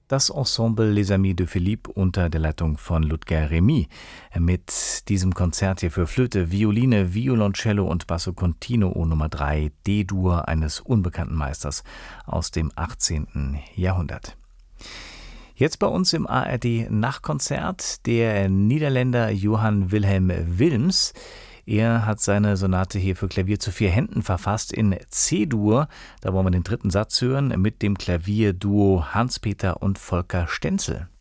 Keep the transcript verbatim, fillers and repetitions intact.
Das Ensemble Les Amis de Philippe unter der Leitung von Ludger Remy mit diesem Konzert hier für Flöte, Violine, Violoncello und Basso Continuo Nummer drei, D-Dur eines unbekannten Meisters aus dem achtzehnten Jahrhundert. Jetzt bei uns im A R D-Nachtkonzert der Niederländer Johann Wilhelm Wilms. Er hat seine Sonate hier für Klavier zu vier Händen verfasst in C-Dur. Da wollen wir den dritten Satz hören mit dem Klavierduo Hans-Peter und Volker Stenzel.